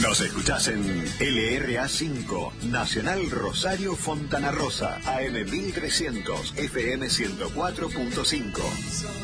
Nos escuchás en LRA 5, Nacional Rosario Fontana Rosa, AM 1300, FM 104.5.